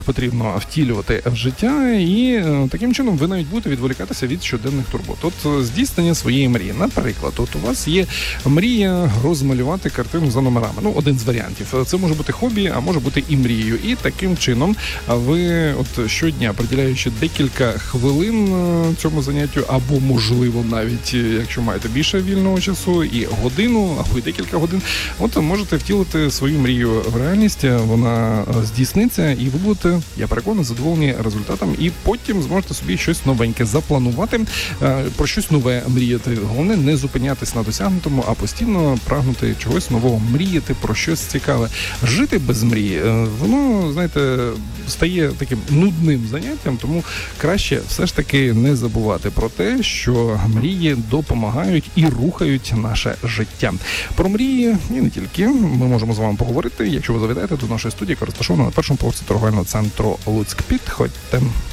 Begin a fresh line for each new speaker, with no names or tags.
потрібно втілювати в життя, і таким чином ви навіть будете відволікатися від щоденних турбот. От здійснення своєї мрії. Наприклад, от у вас є мрія розмалювати картину за номерами. Ну, один з варіантів. Це може бути хобі, а може бути і мрією. І таким чином ви от щодня, приділяючи декілька хвилин цьому заняттю, або, можливо, навіть, якщо маєте більше вільного часу, і годину, або і декілька годин, от можете втілити свою мрію в реальність, вона здійсниться, і ви будете, я переконаний, задоволені результатом, і потім зможете собі щось новеньке запланувати, про щось нове мріяти. Головне не зупинятись на досягнутому, а постійно прагнути чогось нового, мріяти про щось цікаве. Жити без мрії, воно, знаєте, стає таким нудним заняттям, тому краще все ж таки не забувати про те, що мрії допомагають і рухають наше життя. Про мрії і не тільки ми можемо з вами поговорити, якщо ви завітаєте до нашої студії, яка розташована на першому поверсі торговельного центру Луцьк. Підходьте.